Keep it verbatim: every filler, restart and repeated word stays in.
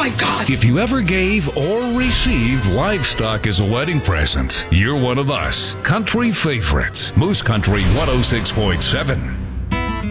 my God! If you ever gave or received livestock as a wedding present, you're one of us. Country favorites. Moose Country one oh six point seven.